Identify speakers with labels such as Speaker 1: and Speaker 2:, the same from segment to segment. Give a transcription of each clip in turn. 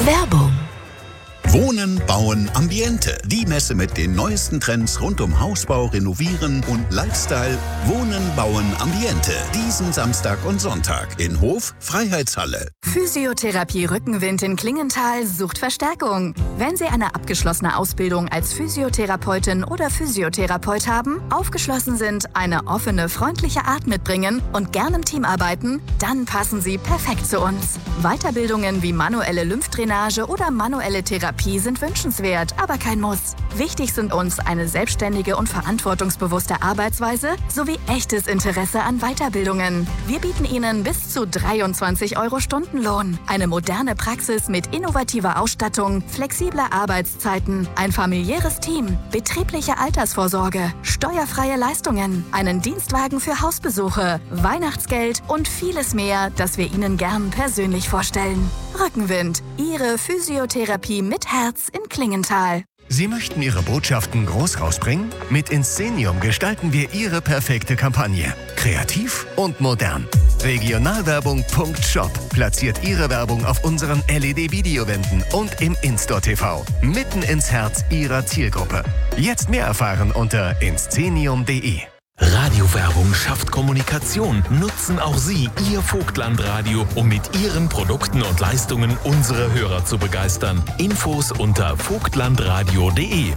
Speaker 1: Werbung.
Speaker 2: Wohnen, Bauen, Ambiente. Die Messe mit den neuesten Trends rund um Hausbau, Renovieren und Lifestyle. Wohnen, Bauen, Ambiente. Diesen Samstag und Sonntag in Hof Freiheitshalle.
Speaker 3: Physiotherapie Rückenwind in Klingenthal sucht Verstärkung. Wenn Sie eine abgeschlossene Ausbildung als Physiotherapeutin oder Physiotherapeut haben, aufgeschlossen sind, eine offene, freundliche Art mitbringen und gern im Team arbeiten, dann passen Sie perfekt zu uns. Weiterbildungen wie manuelle Lymphdrainage oder manuelle Therapie sind wünschenswert, aber kein Muss. Wichtig sind uns eine selbstständige und verantwortungsbewusste Arbeitsweise sowie echtes Interesse an Weiterbildungen. Wir bieten Ihnen bis zu 23 € Stundenlohn, eine moderne Praxis mit innovativer Ausstattung, flexibler Arbeitszeiten, ein familiäres Team, betriebliche Altersvorsorge, steuerfreie Leistungen, einen Dienstwagen für Hausbesuche, Weihnachtsgeld und vieles mehr, das wir Ihnen gern persönlich vorstellen. Rückenwind, Ihre Physiotherapie mit Herz in Klingenthal.
Speaker 4: Sie möchten Ihre Botschaften groß rausbringen? Mit Inscenium gestalten wir Ihre perfekte Kampagne. Kreativ und modern. Regionalwerbung.shop platziert Ihre Werbung auf unseren LED-Videowänden und im InStore TV. Mitten ins Herz Ihrer Zielgruppe. Jetzt mehr erfahren unter inscenium.de.
Speaker 5: Radiowerbung schafft Kommunikation. Nutzen auch Sie Ihr Vogtlandradio, um mit Ihren Produkten und Leistungen unsere Hörer zu begeistern. Infos unter vogtlandradio.de.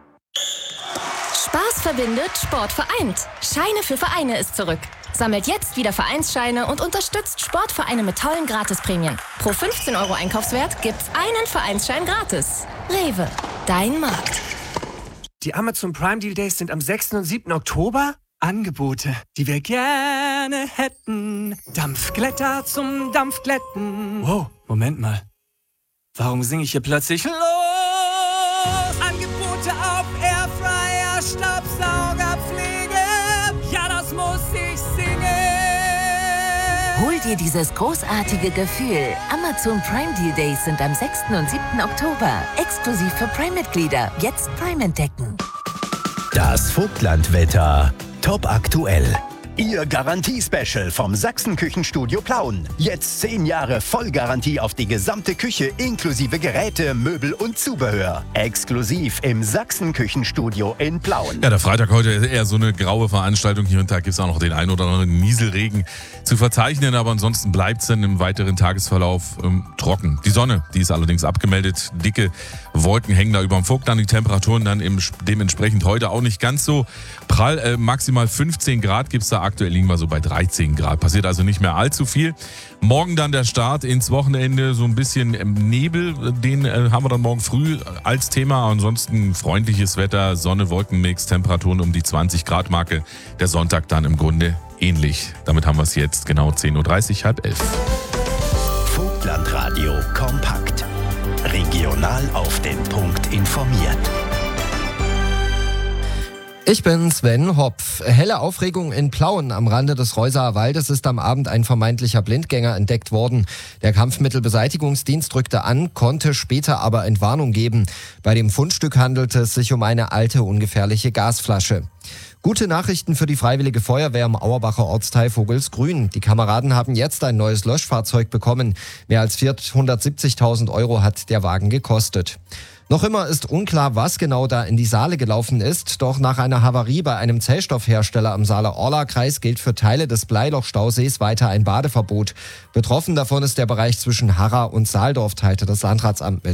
Speaker 1: Spaß verbindet, Sport vereint. Scheine für Vereine ist zurück. Sammelt jetzt wieder Vereinsscheine und unterstützt Sportvereine mit tollen Gratisprämien. Pro 15 € Einkaufswert gibt's einen Vereinsschein gratis. Rewe, dein Markt.
Speaker 6: Die Amazon Prime Deal Days sind am 6. und 7. Oktober. Angebote, die wir gerne hätten. Dampfglätter zum Dampfglätten. Wow, Moment mal. Warum singe ich hier plötzlich los? Angebote auf Airfryer, Staubsaugerpflege. Ja, das muss ich singen.
Speaker 7: Hol dir dieses großartige Gefühl. Amazon Prime Deal Days sind am 6. und 7. Oktober. Exklusiv für Prime-Mitglieder. Jetzt Prime entdecken.
Speaker 8: Das Vogtlandwetter. Top aktuell. Ihr Garantie-Special vom Sachsen-Küchenstudio Plauen. Jetzt 10 Jahre Vollgarantie auf die gesamte Küche inklusive Geräte, Möbel und Zubehör. Exklusiv im Sachsen-Küchenstudio in Plauen.
Speaker 9: Ja, der Freitag heute ist eher so eine graue Veranstaltung. Hier und da gibt es auch noch den einen oder anderen Nieselregen zu verzeichnen. Aber ansonsten bleibt es dann im weiteren Tagesverlauf trocken. Die Sonne, die ist allerdings abgemeldet. Dicke Wolken hängen da über dem Vogtland. Die Temperaturen dann dementsprechend heute auch nicht ganz so prall. Maximal 15 Grad gibt es da. Aktuell liegen wir so bei 13 Grad. Passiert also nicht mehr allzu viel. Morgen dann der Start ins Wochenende. So ein bisschen Nebel. Den haben wir dann morgen früh als Thema. Ansonsten freundliches Wetter, Sonne, Wolkenmix, Temperaturen um die 20 Grad Marke. Der Sonntag dann im Grunde ähnlich. Damit haben wir es jetzt genau 10.30 Uhr, halb 11.
Speaker 8: Vogtlandradio kompakt. Regional auf den Punkt informiert.
Speaker 10: Ich bin Sven Hopf. Helle Aufregung in Plauen am Rande des Reusaer Waldes ist am Abend ein vermeintlicher Blindgänger entdeckt worden. Der Kampfmittelbeseitigungsdienst rückte an, konnte später aber Entwarnung geben. Bei dem Fundstück handelte es sich um eine alte, ungefährliche Gasflasche. Gute Nachrichten für die Freiwillige Feuerwehr im Auerbacher Ortsteil Vogelsgrün. Die Kameraden haben jetzt ein neues Löschfahrzeug bekommen. Mehr als 470.000 € hat der Wagen gekostet. Noch immer ist unklar, was genau da in die Saale gelaufen ist. Doch nach einer Havarie bei einem Zellstoffhersteller am Saale-Orla-Kreis gilt für Teile des Bleiloch-Stausees weiter ein Badeverbot. Betroffen davon ist der Bereich zwischen Harra und Saaldorf, teilte das Landratsamt mit.